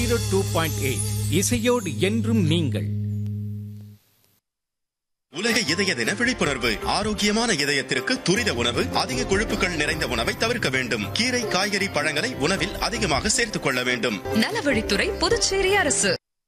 102.8 இசையோடு என்றும் நீங்கள். உலக இதய தின விழிப்புணர்வு. ஆரோக்கியமான இதயத்திற்கு துரித உணவு, அதிக கொழுப்புகள் நிறைந்த உணவை தவிர்க்க வேண்டும். கீரை, காய்கறி, பழங்களை உணவில் அதிகமாக சேர்த்துக் கொள்ள வேண்டும். நலவழித்துறை, புதுச்சேரி அரசு.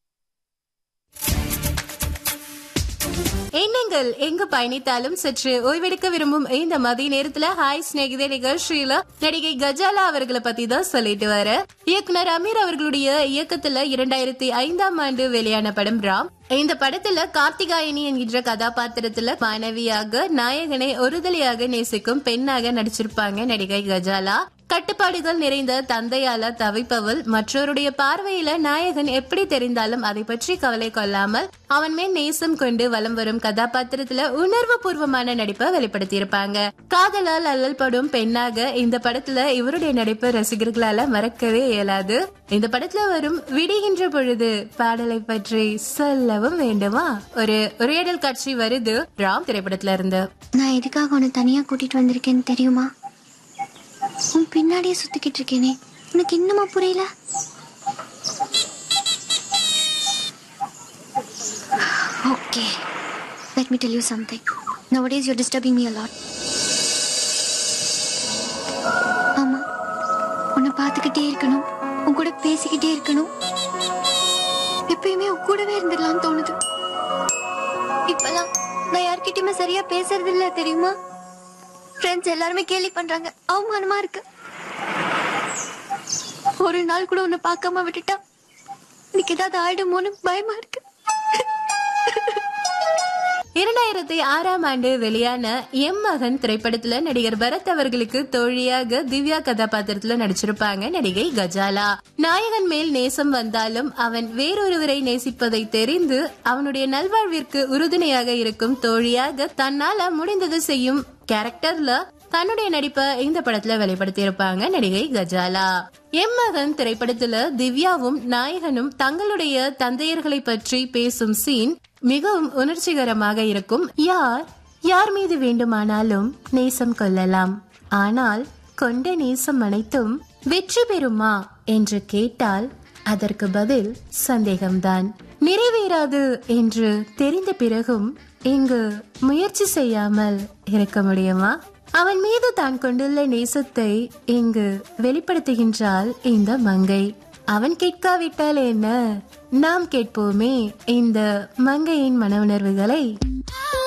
எண்ணங்கள் எங்கு பயணித்தாலும் சற்று ஓய்வெடுக்க விரும்பும் இந்த மதிய நேரத்துல ஹாய் ஸ்நேகிதே நிகழ்ச்சியில நடிகை கஜாலா அவர்களை பத்தி தான் சொல்லிட்டு வர. இயக்குனர் அமீர் அவர்களுடைய இயக்கத்துல 2005ஆம் ஆண்டு வெளியான படம் ராம். இந்த படத்துல கார்த்திகாயனி என்கின்ற கதாபாத்திரத்துல மாணவியாக நாயகனை ஒருதலையாக நேசிக்கும் பெண்ணாக நடிச்சிருப்பாங்க நடிகை கஜாலா. கட்டுப்பாடுகள் நிறைந்த தந்தையால தவிப்பவள். மற்றவருடைய பார்வையில நாயகன் எப்படி தெரிந்தாலும் அதை பற்றி கவலை கொள்ளாமல் அவன் மேல் நேசம் கொண்டு வலம் வரும் கதாபாத்திரத்துல உணர்வு பூர்வமான நடிப்பை வெளிப்படுத்தியிருப்பாங்க. காதலால் அல்லல் படும் பெண்ணாக இந்த படத்துல இவருடைய நடிப்பு ரசிகர்களால மறக்கவே இயலாது. இந்த படத்துல வரும் விடுகின்ற பொழுது பாடலை பற்றி சொல்லவும் வேண்டுமா? ஒரு உரையாடல் காட்சி வருது ராம் திரைப்படத்துல இருந்து. நான் எதுக்காக உன்னை தனியா கூட்டிட்டு வந்திருக்கேன்னு தெரியுமா? உன் பின்னாடியே சுத்திக்கிட்டு இருக்கேனே, உனக்கு இன்னுமா புரியல? Okay, let me tell you something. Nowadays you're disturbing me a lot. ஆமா, உன்னை பார்த்துக்கிட்டே இருக்கணும், உன் கூட பேசிக்கிட்டே இருக்கணும், எப்பயுமே உன் கூடவே இருந்துடலாம்னு தோணுது. இப்பெல்லாம் நான் யார்கிட்டயுமே சரியா பேசுறது இல்ல தெரியுமா? ஃப்ரெண்ட்ஸ் எல்லாருமே கேலி பண்றாங்க, அவமானமா இருக்கு. ஒரு நாள் கூட உன்னை பார்க்காம விட்டுட்டா எனக்கு ஏதாவது ஆயிடுமோன்னு பயமா இருக்கு. 2006ஆம் ஆண்டு வெளியான எம் மகன் திரைப்படத்துல நடிகர் பரத் அவர்களுக்கு தோழியாக திவ்யா கதாபாத்திரத்துல நடிச்சிருப்பாங்க நடிகை கஜாலா. நாயகன் மேல் நேசம் வந்தாலும் அவன் வேறொருவரை நேசிப்பதை தெரிந்து அவனுடைய நல்வாழ்விற்கு உறுதுணையாக இருக்கும் தோழியாக தன்னால முடிந்தது செய்யும் கேரக்டர்ல தன்னுடைய நடிப்பை இந்த படத்துல வெளிப்படுத்தி இருப்பாங்க நடிகை கஜாலா. எம் மகன் திரைப்படத்துல திவ்யாவும் நாயகனும் தங்களுடைய தந்தையர்களை பற்றி பேசும் சீன் மிகவும் உணர்ச்சிகரமாக இருக்கும். யார் மீது வேண்டுமானாலும் நேசம் கொள்ளலாம், ஆனால் கொண்ட நேசம் அனைத்தும் வெற்றி பெறுமா என்று கேட்டால் அதற்கு பதில் சந்தேகம்தான். நிறைவேறாது என்று தெரிந்த பிறகும் இங்கு முயற்சி செய்யாமல் இருக்க முடியுமா? அவன் மீது தான் கொண்டுள்ள நேசத்தை இங்கு வெளிப்படுத்துகின்றாள் இந்த மங்கை. அவன் கேட்காவிட்டால் என்ன, நாம் கேட்போமே இந்த மங்கையின் மன உணர்வுகளை.